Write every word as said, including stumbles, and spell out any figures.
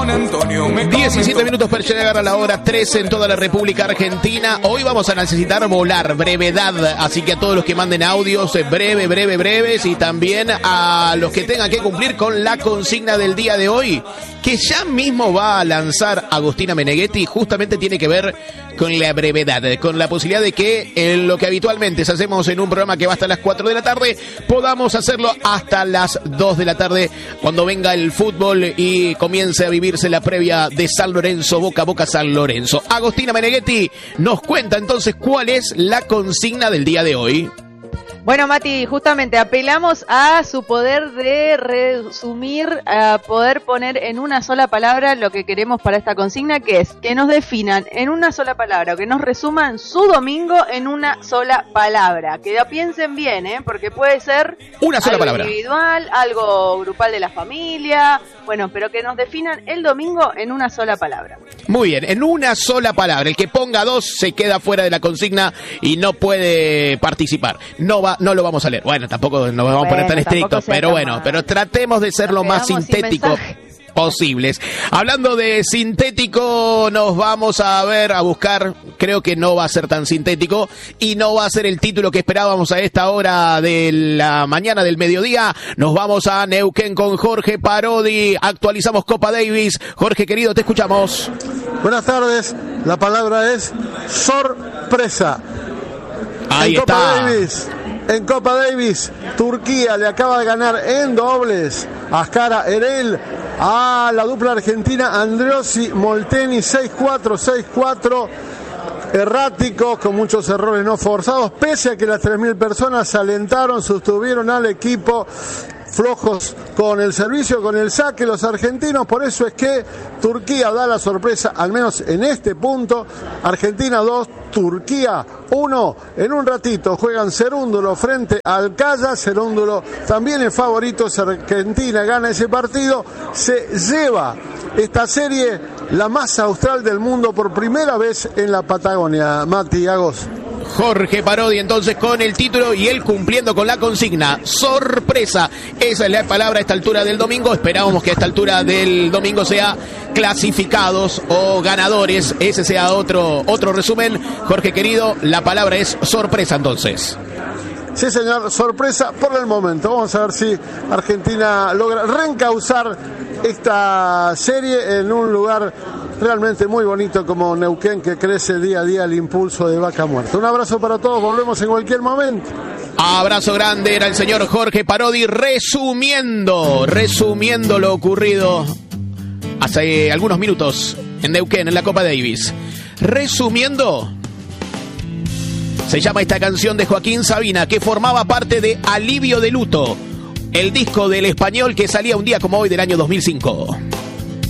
diecisiete minutos para llegar a la hora trece en toda la República Argentina. Hoy vamos a necesitar volar, brevedad. Así que a todos los que manden audios, breve, breve, breves. Y también a los que tengan que cumplir con la consigna del día de hoy, que ya mismo va a lanzar Agostina Meneghetti. Justamente tiene que ver con la brevedad, con la posibilidad de que en lo que habitualmente hacemos en un programa que va hasta las cuatro de la tarde, podamos hacerlo hasta las dos de la tarde, cuando venga el fútbol y comience a vivirse la previa de San Lorenzo, Boca a Boca San Lorenzo. Agostina Meneghetti nos cuenta entonces cuál es la consigna del día de hoy. Bueno, Mati, justamente apelamos a su poder de resumir, a poder poner en una sola palabra lo que queremos para esta consigna, que es que nos definan en una sola palabra, que nos resuman su domingo en una sola palabra. Que lo piensen bien, ¿eh? Porque puede ser una sola algo palabra individual, algo grupal de la familia, bueno, pero que nos definan el domingo en una sola palabra. Muy bien, en una sola palabra. El que ponga dos se queda fuera de la consigna y no puede participar. No va, no lo vamos a leer. Bueno, tampoco nos vamos bueno, a poner tan estrictos, pero bueno, mal. pero tratemos de ser nos lo más sintético posibles. Hablando de sintético, nos vamos a ver, a buscar, creo que no va a ser tan sintético y no va a ser el título que esperábamos a esta hora de la mañana del mediodía. Nos vamos a Neuquén con Jorge Parodi, actualizamos Copa Davis. Jorge querido, te escuchamos. Buenas tardes, la palabra es sorpresa. Ahí en está. Copa Davis, en Copa Davis, Turquía le acaba de ganar en dobles a Askara Erel a la dupla argentina Andreossi Molteni, seis cuatro, seis cuatro, erráticos, con muchos errores no forzados, pese a que las tres mil personas se alentaron, sostuvieron al equipo, flojos con el servicio, con el saque los argentinos. Por eso es que Turquía da la sorpresa, al menos en este punto. Argentina dos, Turquía uno. En un ratito juegan Cerúndulo frente al Calla. Cerúndulo también es favorito. Si Argentina gana ese partido, se lleva esta serie, la más austral del mundo, por primera vez en la Patagonia. Mati, Agos. Jorge Parodi entonces con el título y él cumpliendo con la consigna. Sorpresa, esa es la palabra a esta altura del domingo. Esperábamos que a esta altura del domingo sea clasificados o ganadores. Ese sea otro, otro resumen. Jorge querido, la palabra es sorpresa entonces. Sí, señor, sorpresa por el momento. Vamos a ver si Argentina logra reencauzar esta serie en un lugar realmente muy bonito como Neuquén, que crece día a día el impulso de Vaca Muerta. Un abrazo para todos, volvemos en cualquier momento. Abrazo grande, era el señor Jorge Parodi resumiendo, resumiendo lo ocurrido hace algunos minutos en Neuquén, en la Copa Davis. Resumiendo, se llama esta canción de Joaquín Sabina, que formaba parte de Alivio de Luto, el disco del español que salía un día como hoy del año dos mil cinco.